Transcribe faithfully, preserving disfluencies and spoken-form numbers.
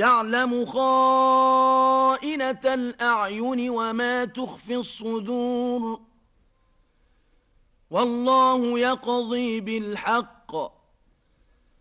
يعلم خائنة الأعين وما تخفي الصدور والله يقضي بالحق